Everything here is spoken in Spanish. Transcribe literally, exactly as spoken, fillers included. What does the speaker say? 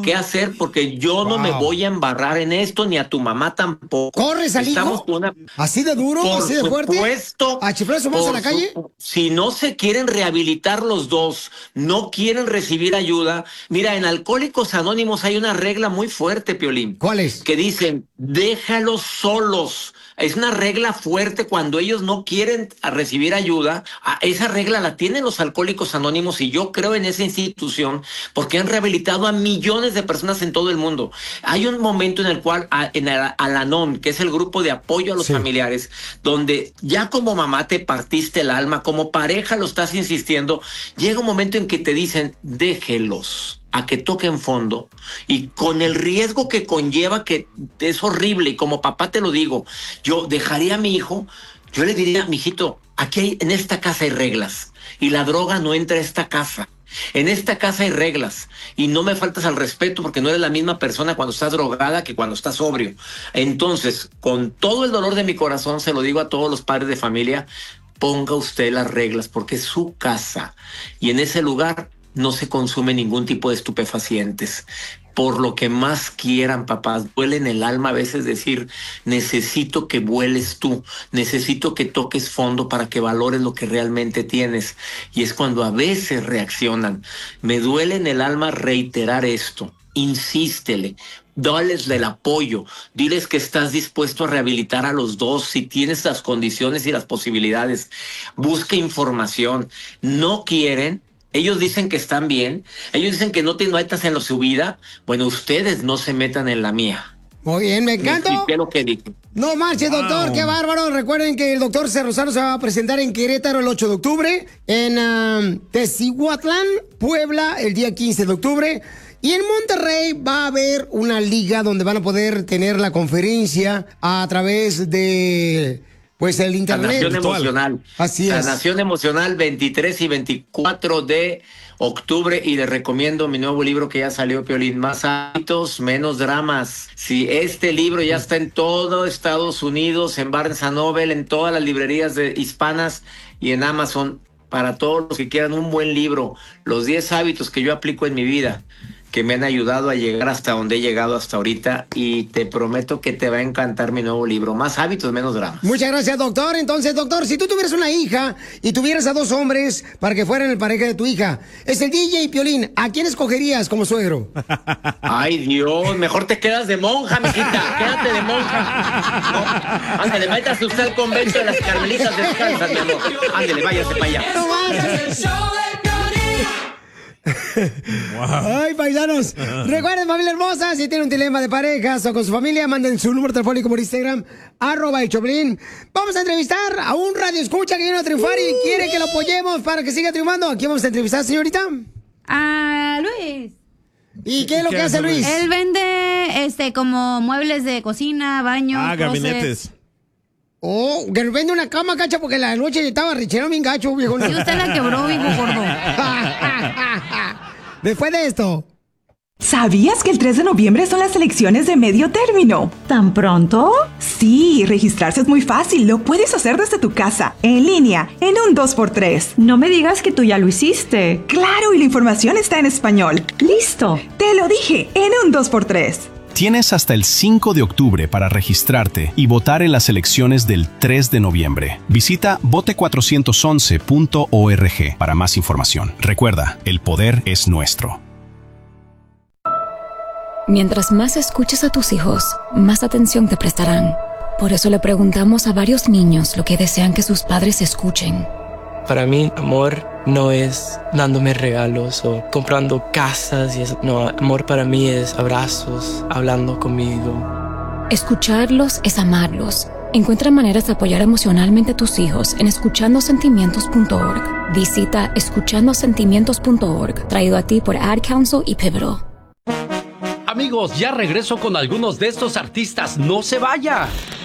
qué hacer porque yo wow. no me voy a embarrar en esto, ni a tu mamá tampoco. ¿Corres al hijo? Una... ¿Así de duro? Por ¿Así de fuerte? Supuesto, ¿A chiflar su voz en la calle? Su... Si no se quieren rehabilitar los dos, no quieren recibir ayuda. Mira, en Alcohólicos Anónimos hay una regla muy fuerte, Piolín. ¿Cuál es? Que dicen, déjalos solos. Es una regla fuerte cuando ellos no quieren recibir ayuda. Esa regla la tienen los Alcohólicos Anónimos y yo creo en esa institución porque han rehabilitado a millones de personas en todo el mundo. Hay un momento en el cual en Al-Anon, que es el grupo de apoyo a los sí. familiares, donde ya como mamá te partiste el alma, como pareja lo estás insistiendo, llega un momento en que te dicen, déjelos a que toquen fondo y con el riesgo que conlleva, que es horrible, y como papá te lo digo, yo dejaría a mi hijo, yo le diría, mijito, aquí hay, en esta casa hay reglas y la droga no entra a esta casa. En esta casa hay reglas y no me faltas al respeto porque no eres la misma persona cuando estás drogada que cuando estás sobrio. Entonces, con todo el dolor de mi corazón, se lo digo a todos los padres de familia, ponga usted las reglas porque es su casa y en ese lugar no se consume ningún tipo de estupefacientes. Por lo que más quieran, papás, duele en el alma a veces decir, necesito que vueles tú, necesito que toques fondo para que valores lo que realmente tienes. Y es cuando a veces reaccionan. Me duele en el alma reiterar esto. Insístele. Dales el apoyo, diles que estás dispuesto a rehabilitar a los dos si tienes las condiciones y las posibilidades. Busca información. No quieren. Ellos dicen que están bien, ellos dicen que no te metas en su vida. Bueno, ustedes no se metan en la mía. Muy bien, me encanta. Me lo que dije. No marches, doctor, wow. Qué bárbaro. Recuerden que el doctor Cerrosano se va a presentar en Querétaro el ocho de octubre, en uh, Tecihuatlán, Puebla, el día quince de octubre. Y en Monterrey va a haber una liga donde van a poder tener la conferencia a través de... Pues el internet. Sanación emocional. Así es. Sanación emocional, veintitrés y veinticuatro de octubre. Y les recomiendo mi nuevo libro que ya salió, Piolín. Más hábitos, menos dramas. Sí, este libro ya está en todo Estados Unidos, en Barnes and Noble, en todas las librerías de hispanas y en Amazon. Para todos los que quieran un buen libro. Los diez hábitos que yo aplico en mi vida, que me han ayudado a llegar hasta donde he llegado hasta ahorita, y te prometo que te va a encantar mi nuevo libro, Más hábitos, menos dramas. Muchas gracias, doctor. Entonces, doctor, si tú tuvieras una hija y tuvieras a dos hombres para que fueran el pareja de tu hija, es el D J y Piolín, ¿a quién escogerías como suegro? Ay, Dios, mejor te quedas de monja, mijita, quédate de monja. No, ándale, váyase usted al convento de las Carmelitas Descalzas, mi amor. Ándale, váyase para allá. No vayas. Wow. Ay, paisanos. Recuerden, familia hermosa, si tienen un dilema de parejas o con su familia, manden su número telefónico por Instagram, arroba el Choplin. Vamos a entrevistar a un radio escucha que viene a triunfar y quiere que lo apoyemos para que siga triunfando. ¿A quién vamos a entrevistar, señorita? A Luis. ¿Y qué es lo que hace Luis? Él vende este como muebles de cocina, baño, Ah, gabinetes. Oh, que nos vende una cama, cacha, porque la noche estaba richero bien gacho, viejo. Sí, usted la quebró, viejo gordo. Después de esto. ¿Sabías que el tres de noviembre son las elecciones de medio término? ¿Tan pronto? Sí, registrarse es muy fácil. Lo puedes hacer desde tu casa, en línea, en un dos por tres. No me digas que tú ya lo hiciste. Claro, y la información está en español. ¡Listo! Te lo dije, en un dos por tres. Tienes hasta el cinco de octubre para registrarte y votar en las elecciones del tres de noviembre. Visita vote cuatrocientos once punto org para más información. Recuerda, el poder es nuestro. Mientras más escuches a tus hijos, más atención te prestarán. Por eso le preguntamos a varios niños lo que desean que sus padres escuchen. Para mí, amor no es dándome regalos o comprando casas y eso. No, amor para mí es abrazos, hablando conmigo. Escucharlos es amarlos. Encuentra maneras de apoyar emocionalmente a tus hijos en escuchando sentimientos punto org. Visita escuchando sentimientos punto org, traído a ti por Ad Council y Pivotal. Amigos, ya regreso con algunos de estos artistas. ¡No se vaya!